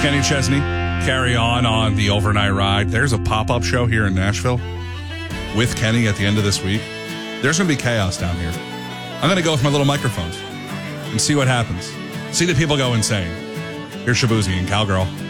Kenny Chesney, carry on the overnight ride. There's a pop-up show here in Nashville with Kenny at the end of this week. There's going to be chaos down here. I'm going to go with my little microphones and see what happens. See the people go insane. Here's Shabuzi and Cowgirl.